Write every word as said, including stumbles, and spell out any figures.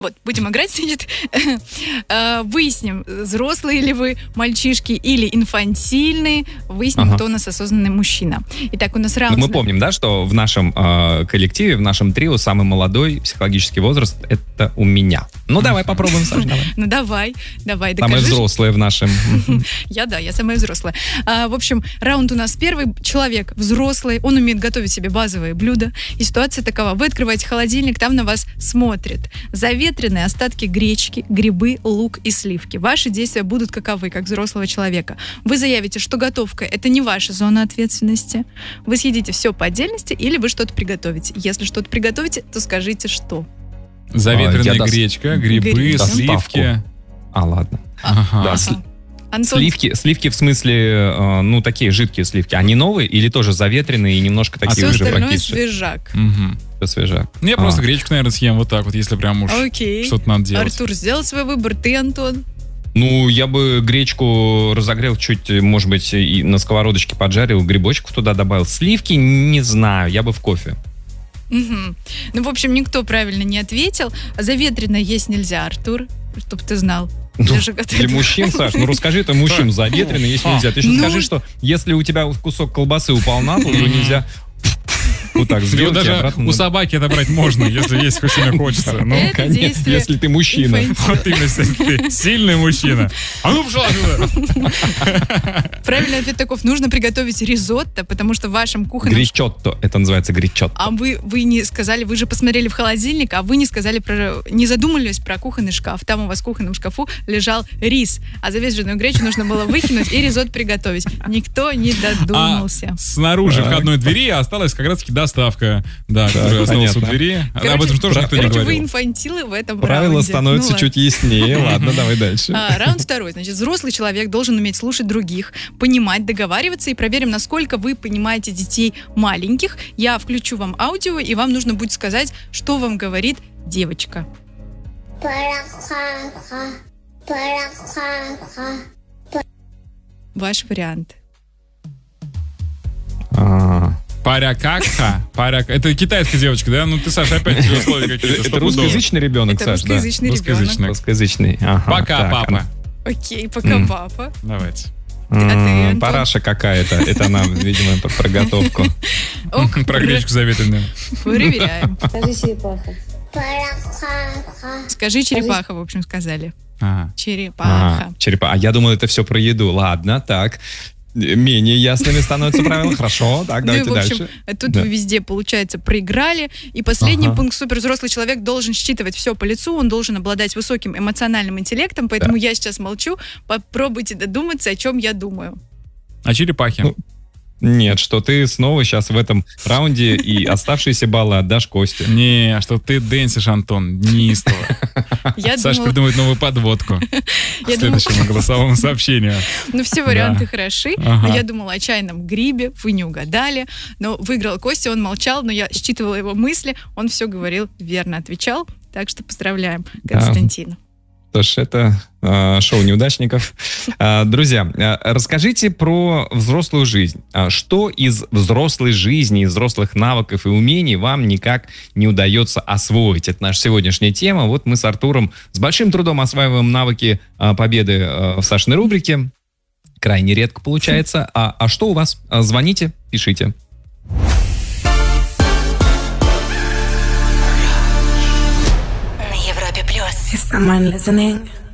Вот, будем играть, значит, выясним, взрослые ли вы мальчишки или инфантильные, выясним, ага. кто у нас осознанный мужчина. Итак, у нас раунд... Мы помним, да, что в нашем э, коллективе, в нашем трио самый молодой психологический возраст — это у меня. Ну, давай попробуем, Саша, давай. Ну, давай, давай, докажи. Самая взрослая в нашем... Я, да, я самая взрослая. В общем, раунд у нас первый. Человек взрослый, он умеет готовить себе базовые блюда. И ситуация такова. Вы открываете холодильник, там на вас смотрит заветренные остатки гречки, грибы, лук и сливки. Ваши действия будут каковы, как взрослого человека. Вы заявите, что готовка — это не ваша зона ответственности. Вы съедите все по отдельности или вы что-то приготовите. Если что-то приготовите, то скажите, что. Заветренная а, гречка, грибы, Гриб. сливки. А, ладно. Ага. Да, ага. Антон... Сливки, сливки в смысле, э, ну, такие жидкие сливки. Они новые или тоже заветренные и немножко такие а уже прокисшие? прокисшие? Свежак. Угу. Все свежак. Ну, я а. просто гречку, наверное, съем вот так вот, если прям уж Окей. что-то надо делать. Артур, сделал свой выбор. Ты, Антон? Ну, я бы гречку разогрел чуть, может быть, и на сковородочке поджарил, грибочков туда добавил. Сливки, не знаю, я бы в кофе. Угу. Ну, в общем, никто правильно не ответил. Заветренно есть нельзя, Артур, чтобы ты знал. Ну, для мужчин, Саш, ну расскажи это мужчинам заветренно, если нельзя. Ты еще ну... скажи, что если у тебя кусок колбасы упал на пол, его нельзя вот так сделать. Даже обратно... у собаки это брать можно, если есть, сильно хочется. Ну, конечно, если ты мужчина. Вот именно, если ты сильный мужчина. А ну, пошла отсюда! Правильный ответ таков. Нужно приготовить ризотто, потому что в вашем кухонном... Гричотто. Это называется гричотто. А вы, вы не сказали, вы же посмотрели в холодильник, а вы не сказали про... Не задумались про кухонный шкаф. Там у вас в кухонном шкафу лежал рис. А завезенную гречу нужно было выкинуть и ризотто приготовить. Никто не додумался. А снаружи входной двери осталась как раз-таки доставка. Да, которая осталась у двери. Короче, об этом тоже никто не говорил. Вы инфантилы в этом Правила раунде. становятся ну, чуть яснее. Ладно, давай дальше. А, раунд второй. Значит, взрослый человек должен уметь слушать других, понимать, договариваться, и проверим, насколько вы понимаете детей маленьких. Я включу вам аудио, и вам нужно будет сказать, что вам говорит девочка. Ваш вариант. А. Парякакха. Паряк... Это китайская девочка, да? Ну ты, Саша, опять условия какие-то. Это русскоязычный ребенок, Это Саш, да? русскоязычный Русскоязычный. ребенок. Русскоязычный. Ага, Пока, так, папа. Окей, пока, М. папа. Давайте. А ты, Антон? Параша какая-то. Это она, видимо, про готовку. Ок, Про гречку заветренную. проверяем. Скажи черепаха. Скажи черепаха, в общем, сказали. Ага. Черепаха. А, черепа. А я думал, это все про еду. Ладно, так. Менее ясными становятся правила. Хорошо, так, Ну и, давайте в общем, дальше. тут Да. вы везде, получается, проиграли. И последний Ага. пункт. Супервзрослый человек должен считывать все по лицу, он должен обладать высоким эмоциональным интеллектом, поэтому я сейчас молчу. Попробуйте додуматься, о чем я думаю. А черепахи? Ну, Нет, что ты снова сейчас в этом раунде и оставшиеся баллы отдашь Косте. Не, что ты дэнсишь, Антон, неистово. Я Саша думала- придумает новую подводку к Я следующему голосовому сообщению. Ну, все варианты Да. хороши. Ага. Но я думала о чайном грибе, вы не угадали. Но выиграл Костя, он молчал, но я считывала его мысли, он все говорил, верно отвечал. Так что поздравляем Константина. Что ж, это э, шоу неудачников. Э, друзья, э, расскажите про взрослую жизнь. А что из взрослой жизни, из взрослых навыков и умений вам никак не удается освоить? Это наша сегодняшняя тема. Вот мы с Артуром с большим трудом осваиваем навыки э, победы э, в Сашиной рубрике. Крайне редко получается. А, а что у вас? А, звоните, пишите. Is someone listening?